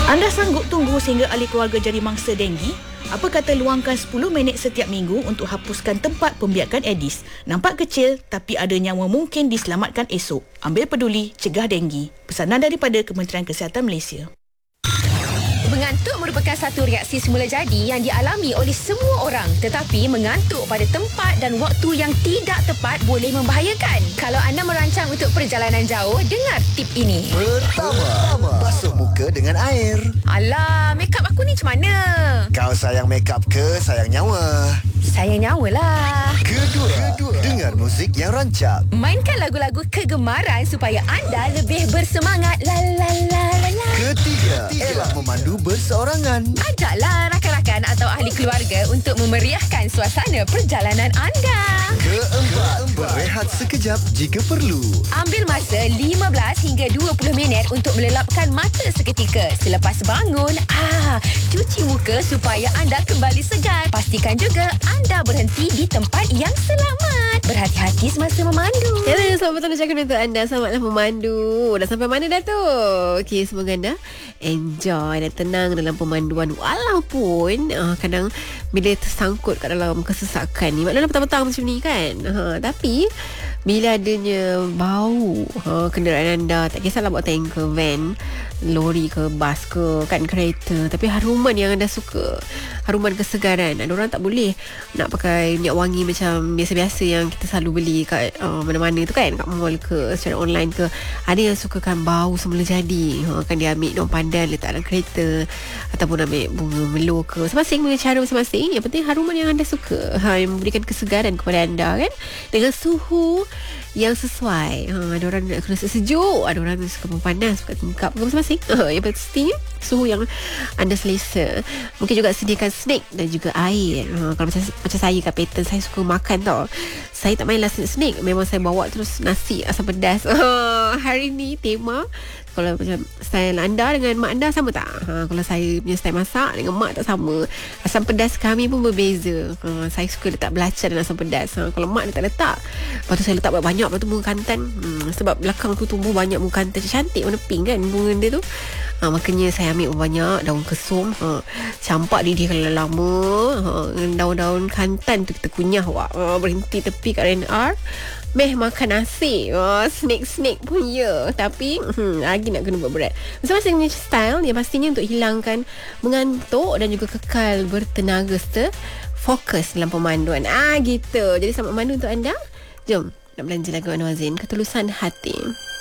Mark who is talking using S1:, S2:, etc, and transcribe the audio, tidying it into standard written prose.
S1: Anda sanggup tunggu sehingga ahli keluarga jadi mangsa denggi? Apa kata luangkan 10 minit setiap minggu untuk hapuskan tempat pembiakan Aedes? Nampak kecil tapi ada nyawa mungkin diselamatkan esok. Ambil peduli, cegah denggi. Pesanan daripada Kementerian Kesihatan Malaysia.
S2: Mengantuk merupakan satu reaksi semula jadi yang dialami oleh semua orang. Tetapi mengantuk pada tempat dan waktu yang tidak tepat boleh membahayakan. Kalau anda merancang untuk perjalanan jauh, dengar tip ini.
S3: Pertama, basuh muka dengan air.
S2: Alah, makeup aku ni macam mana?
S3: Kau sayang makeup ke sayang nyawa?
S2: Sayang nyawa lah.
S3: Kedua, dengar muzik yang rancak.
S2: Mainkan lagu-lagu kegemaran supaya anda lebih bersemangat. La la la la la.
S3: Ketiga, elak memandu berseorangan.
S2: Ajaklah rakan-rakan atau ahli keluarga untuk memeriahkan suasana perjalanan anda.
S3: Keempat, berehat sekejap jika perlu.
S2: Ambil masa 15 hingga 20 minit untuk melelapkan mata seketika. Selepas bangun, cuci muka supaya anda kembali segar. Pastikan juga anda berhenti di tempat yang selamat. Berhati-hati semasa memandu.
S4: Ya, selamat petang ucapkan untuk anda. Selamatlah memandu. Dah sampai mana dah tu? Okey, semoga anda enjoy dan tenang dalam pemanduan. Walaupun kadang bila tersangkut kat dalam kesesakan ni, maknanya petang-petang macam ni kan, tapi bila adanya bau kenderaan anda, tak kisahlah bawa tank ke van, lori ke bas ke kan, kereta, tapi haruman yang anda suka, haruman kesegaran. Ada orang tak boleh nak pakai minyak wangi macam biasa-biasa yang kita selalu beli kat mana-mana tu kan, kat mall ke secara online ke. Ada yang sukakan bau semula jadi, kan dia ambil daun pandan letak dalam kereta, ataupun ambil bunga melo ke. Masing-masing punya cara masing-masing. Yang penting haruman yang anda suka, yang memberikan kesegaran kepada anda kan, dengan suhu yang sesuai. Ada orang nak kena sejuk, ada orang suka panas, suka tingkap ke, masing-masing. Yang pasti suhu yang anda selesa. Mungkin juga sediakan snack dan juga air. Kalau macam saya kat pattern, saya suka makan tau. Saya tak mainlah snack, memang saya bawa terus nasi asam pedas. Hari ni tema, kalau macam style anda dengan mak anda sama tak? Kalau saya punya style masak dengan mak tak sama. Asam pedas kami pun berbeza. Saya suka letak belacan dan asam pedas. Kalau mak dia tak letak, lepas tu saya letak banyak, lepas tu bunga kantan. Sebab belakang tu tumbuh banyak bunga kantan, cantik warna pink kan bunga dia tu. Makanya saya ambil banyak daun kesum, campak didih kalau lama. Daun-daun kantan tu kita kunyah, berhenti tepi kat RNR, makan nasi. Snack pun ya. Tapi lagi nak kena buat berat. Masing-masing punya style yang pastinya untuk hilangkan mengantuk dan juga kekal bertenaga serta fokus dalam pemanduan. Gitu. Jadi selamat memandu untuk anda. Jom nak belanja lagu Anwar Zain, Ketulusan Hati.